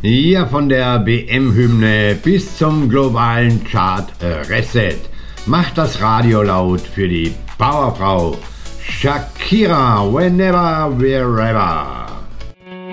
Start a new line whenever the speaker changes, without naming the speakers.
Ja, von der WM-Hymne bis zum globalen Chart Reset. Macht das Radio laut für die Powerfrau Shakira, whenever, wherever.